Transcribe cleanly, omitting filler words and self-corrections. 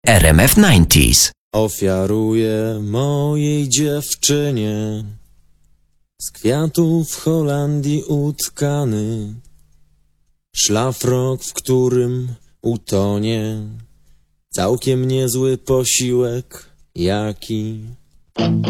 RMF 90s. Ofiaruję mojej dziewczynie z kwiatów w Holandii utkany szlafrok, w którym utonie całkiem niezły posiłek jaki.